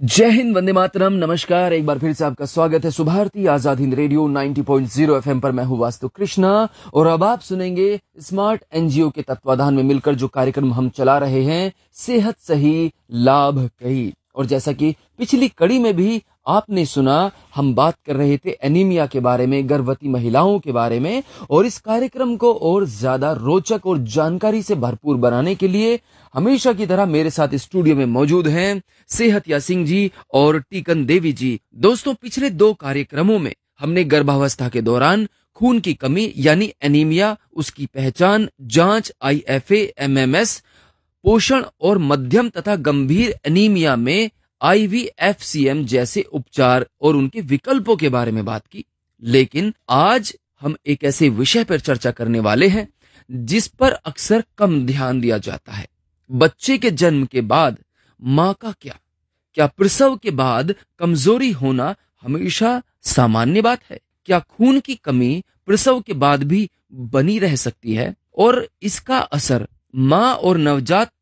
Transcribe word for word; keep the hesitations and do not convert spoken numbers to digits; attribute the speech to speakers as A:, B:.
A: जय हिंद, वंदे मातरम, नमस्कार। एक बार फिर से आपका स्वागत है सुबह भारती आजाद हिंद रेडियो नब्बे पॉइंट शून्य एफएम पर। मैं हूं वास्तु कृष्णा और अब आप सुनेंगे स्मार्ट एनजीओ के तत्वाधान में मिलकर जो कार्यक्रम हम चला रहे हैं, सेहत सही लाभ कई। और जैसा कि पिछली कड़ी में भी आपने सुना, हम बात कर रहे थे एनीमिया के बारे में, गर्भवती महिलाओं के बारे में। और इस कार्यक्रम को और ज्यादा रोचक और जानकारी से भरपूर बनाने के लिए हमेशा की तरह मेरे साथ स्टूडियो में मौजूद हैं सेहतिया सिंह जी और टीकन देवी जी। दोस्तों, पिछले दो कार्यक्रमों में हमने गर्भावस्था के दौरान खून की कमी यानी एनीमिया, उसकी पहचान, जांच, आईएफए, एमएमएस, पोषण और मध्यम तथा गंभीर एनीमिया में आईवीएफसीएम जैसे उपचार और उनके विकल्पों के बारे में बात की। लेकिन आज हम एक ऐसे विषय पर चर्चा करने वाले हैं जिस पर अक्सर कम ध्यान दिया जाता है। बच्चे के जन्म के बाद मां का क्या क्या प्रसव के बाद कमजोरी होना हमेशा सामान्य बात है? क्या खून की कमी प्रसव के बाद भी बनी रह सकती है और इसका असर मां और नवजात